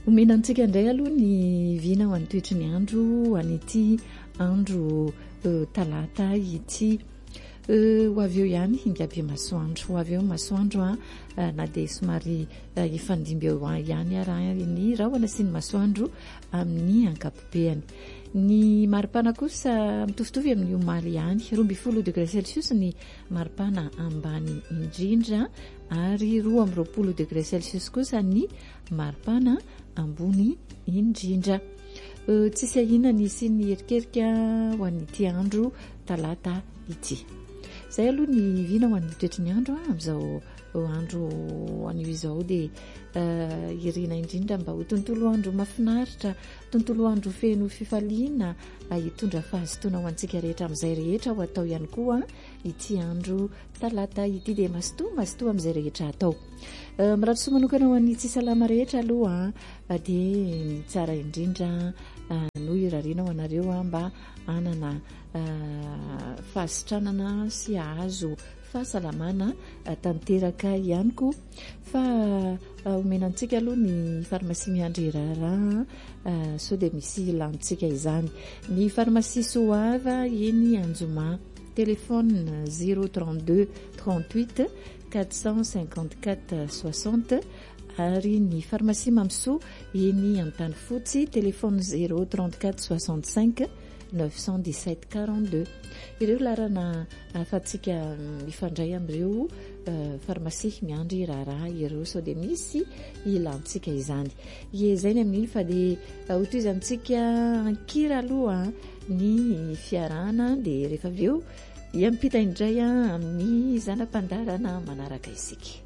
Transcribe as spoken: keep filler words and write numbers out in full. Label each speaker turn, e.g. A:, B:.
A: Omenantsika indray aloha ny vina ho an'ny toetry ny andro an'ity andro uh, talata ity. Uh, ho avy eo ihany hinga be masoandro, ho avy eo masoandro a uh, na de somary uh, ifandimby eo ihany araha ny rahona sy ny masoandro amin'ny ankapobeny. Ny maripana kosa mitovitovy amin'ny omaly ihany, roa amby folo degré celsius ny maripana ambany indrindra ary roa amby roapolo degré celsius kosa ny maripana ambony indrindra. Uh, tsisy ahina ny sy ny erikerika ho an'ity andro talata ity. Zay aloha ny vina ho an'ny toetry ny andro amin'izao andro anio izao dia uh, irina indrindra mba ho tontolo andro mahafinaritra, tontolo andro feno fifaliana, uh, hitondra fahazotoana ho antsika rehetra amin'izay rehetra ho atao ihany koa ity andro talata ity dia masotoa masotoa amin'izay rehetra atao. Uh, miratso manokana ho an'ny tsy salama rehetra aloha uh, dia tsara indrindra uh, no irariana ho anareo uh, mba anana uh, fahasitranana sy ahazo fahasalamana uh, tanteraka ihany koa fa uh, omenantsika aloha ny farmasia miandry rara uh, so dia misy lantsika izany. Ny farmasia Soava eny Anjoma, téléphone zéro trente-deux trente-huit quatre cent cinquante-quatre soixante, ary ny farmasia Mamso eny Antanifotsy, téléphone zéro trente-quatre soixante-cinq neuf cent dix-sept quarante-deux. Ireo larana afatsika mifandray amin'ireo uh, farmasia miandry rara ireo so dia misy ilantsika izany. Izay ny amin'iny fa dia uh, hotoizantsika ankira aloha ny fiarana dia rehefa avy eo iampita indray amin'ny zanam-pandarana manaraka isika.